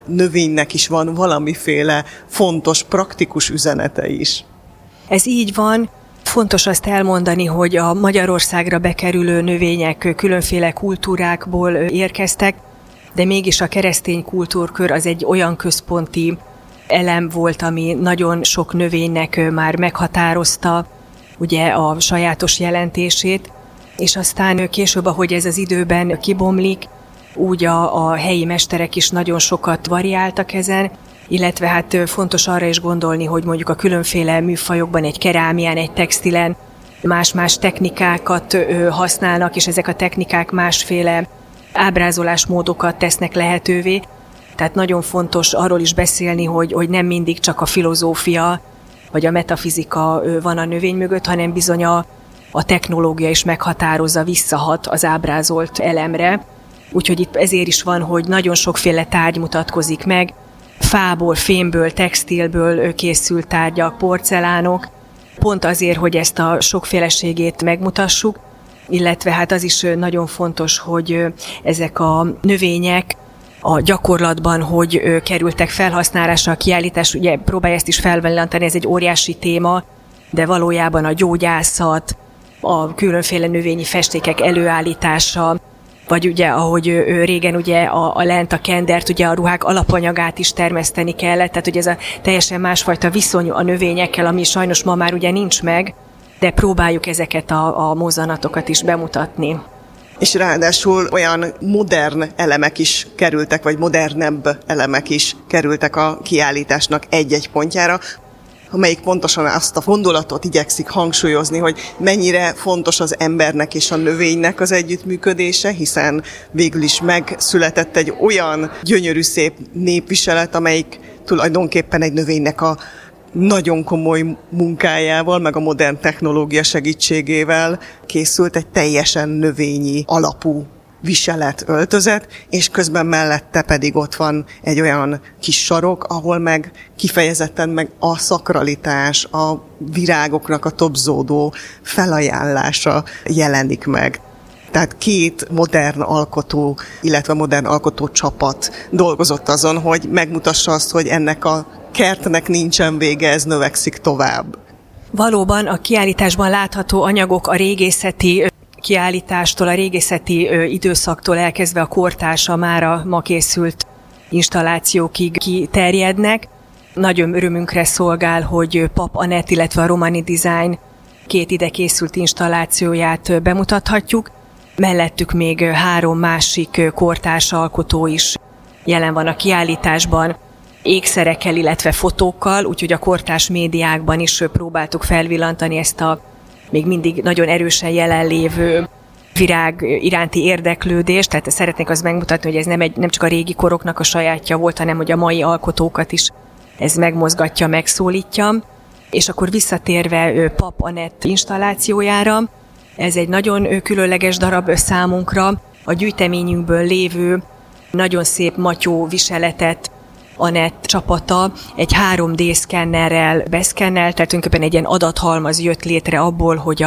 növénynek is van valamiféle fontos, praktikus üzenete is. Ez így van. Fontos azt elmondani, hogy a Magyarországra bekerülő növények különféle kultúrákból érkeztek, de mégis a keresztény kultúrkör az egy olyan központi elem volt, ami nagyon sok növénynek már meghatározta ugye a sajátos jelentését, és aztán később, ahogy ez az időben kibomlik, úgy a helyi mesterek is nagyon sokat variáltak ezen, illetve hát fontos arra is gondolni, hogy mondjuk a különféle műfajokban, egy kerámián, egy textilen más-más technikákat használnak, és ezek a technikák másféle ábrázolásmódokat tesznek lehetővé. Tehát nagyon fontos arról is beszélni, hogy nem mindig csak a filozófia vagy a metafizika van a növény mögött, hanem bizony a technológia is meghatározza, visszahat az ábrázolt elemre. Úgyhogy itt ezért is van, hogy nagyon sokféle tárgy mutatkozik meg, fából, fémből, textilből készült tárgyak, porcelánok, pont azért, hogy ezt a sokféleségét megmutassuk, illetve hát az is nagyon fontos, hogy ezek a növények a gyakorlatban, hogy kerültek felhasználásra, a kiállítás, ugye próbálja ezt is felvillantani, ez egy óriási téma, de valójában a gyógyászat, a különféle növényi festékek előállítása, vagy ugye, ahogy régen ugye a lent, a kendert, ugye a ruhák alapanyagát is termeszteni kellett, tehát hogy ez a teljesen másfajta viszony a növényekkel, ami sajnos ma már ugye nincs meg, de próbáljuk ezeket a mozzanatokat is bemutatni. És ráadásul olyan modern elemek is kerültek, vagy modernebb elemek is kerültek a kiállításnak egy-egy pontjára, amelyik pontosan azt a gondolatot igyekszik hangsúlyozni, hogy mennyire fontos az embernek és a növénynek az együttműködése, hiszen végül is megszületett egy olyan gyönyörű szép népviselet, amelyik tulajdonképpen egy növénynek a nagyon komoly munkájával, meg a modern technológia segítségével készült egy teljesen növényi alapú viselet, öltözet, és közben mellette pedig ott van egy olyan kis sarok, ahol meg kifejezetten meg a szakralitás, a virágoknak a tobzódó felajánlása jelenik meg. Tehát két modern alkotó, illetve modern alkotó csapat dolgozott azon, hogy megmutassa azt, hogy ennek a kertnek nincsen vége, ez növekszik tovább. Valóban a kiállításban látható anyagok a régészeti kiállítástól, a régészeti időszaktól elkezdve a kortársa már a ma készült installációkig kiterjednek. Nagyon örömünkre szolgál, hogy Papp Anett, illetve a Romani Design két ide készült installációját bemutathatjuk. Mellettük még 3 másik kortárs alkotó is jelen van a kiállításban, ékszerekkel, illetve fotókkal, úgyhogy a kortárs médiákban is próbáltuk felvillantani ezt a még mindig nagyon erősen jelenlévő virág iránti érdeklődést, tehát szeretnék azt megmutatni, hogy ez nem csak a régi koroknak a sajátja volt, hanem hogy a mai alkotókat is ez megmozgatja, megszólítja. És akkor visszatérve Papp Anett installációjára, ez egy nagyon különleges darab számunkra, a gyűjteményünkből lévő nagyon szép matyó viseletet Anett csapata egy 3D szkennerrel beszkennelt, tehát tulajdonképpen egy ilyen adathalmaz jött létre abból, hogy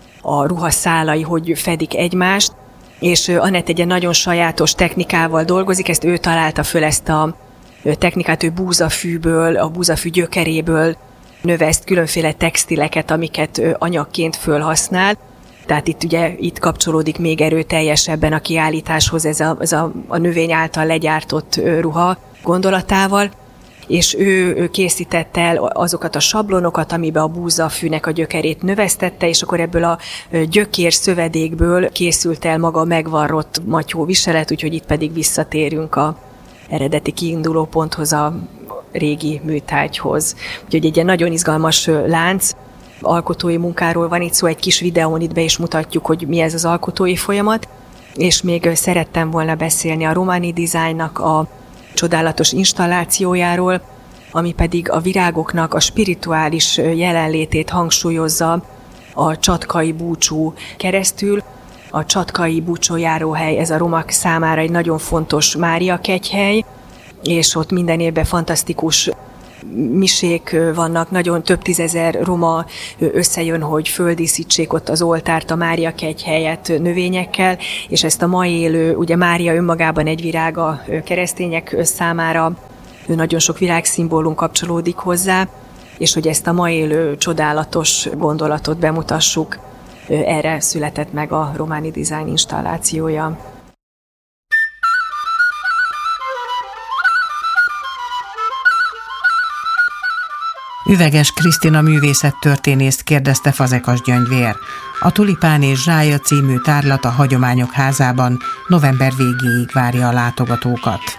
a ruhaszálai hogy fedik egymást, és Anett egy nagyon sajátos technikával dolgozik, ezt ő találta föl, ezt a technikát, ő búzafűből, a búzafű gyökeréből növeszt különféle textileket, amiket anyagként fölhasznál. Tehát itt kapcsolódik még erőteljesebben a kiállításhoz ez a növény által legyártott ruha gondolatával, és ő készítette el azokat a sablonokat, amiben a búzafűnek a gyökerét növesztette, és akkor ebből a gyökér szövedékből készült el maga megvarrott matyó viselet, úgyhogy itt pedig visszatérünk a eredeti kiinduló ponthoz, a régi műtárgyhoz. Úgyhogy egy ilyen nagyon izgalmas lánc, alkotói munkáról van itt szó, egy kis videón itt be is mutatjuk, hogy mi ez az alkotói folyamat, és még szerettem volna beszélni a Romani Designnak a csodálatos installációjáról, ami pedig a virágoknak a spirituális jelenlétét hangsúlyozza a csatkai búcsú keresztül. A csatkai búcsójáróhely, ez a romak számára egy nagyon fontos Mária kegyhely, és ott minden évben fantasztikus misék vannak, nagyon több tízezer roma összejön, hogy földíszítsék ott az oltárt, a Mária kegy helyett növényekkel, és ezt a ma élő, ugye Mária önmagában egy virág a keresztények számára, nagyon sok virágszimbólum kapcsolódik hozzá, és hogy ezt a ma élő csodálatos gondolatot bemutassuk, erre született meg a Romani Design installációja. Üveges Krisztina művészettörténészt kérdezte Fazekas Gyöngyvér. A Tulipán és Zsája című tárlat a Hagyományok Házában november végéig várja a látogatókat.